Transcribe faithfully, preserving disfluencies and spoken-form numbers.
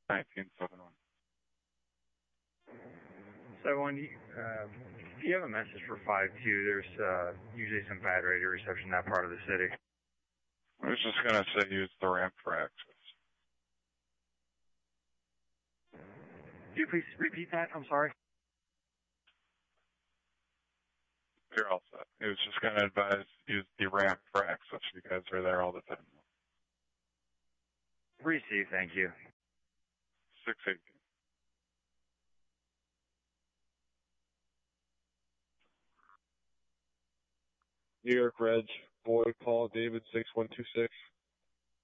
nineteen seventy-one. So when you, uh, if you have a message for five two, there's uh, usually some bad radio reception in that part of the city. I was just going to say use the ramp for access. Could you please repeat that? I'm sorry. You're all set. It was just going to advise use the ramp for access. You guys are there all the time. Receive, thank you. six eighteen. New York Reg, boy, call David six one two six.